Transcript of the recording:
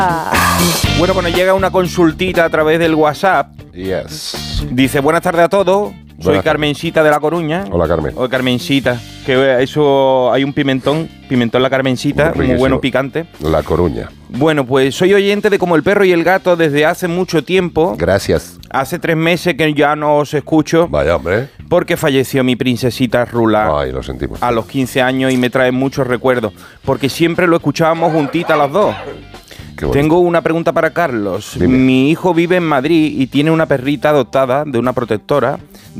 Bueno, pues nos llega una consultita a través del WhatsApp. Yes. Dice, buenas tardes a todos. Soy Carmencita de La Coruña. Hola, Carmen. Hola, Carmencita. Que eso, hay un pimentón La Carmencita, muy bueno, picante. La Coruña. Bueno, pues soy oyente de Como el Perro y el Gato desde hace mucho tiempo. Gracias. Hace 3 meses que ya no os escucho. Vaya, hombre. Porque falleció mi princesita Rula. Ay, lo sentimos. A los 15 años y me trae muchos recuerdos. Porque siempre lo escuchábamos juntitas las dos. Tengo una pregunta para Carlos. Dime. Mi hijo vive en Madrid y tiene una perrita adoptada de una protectora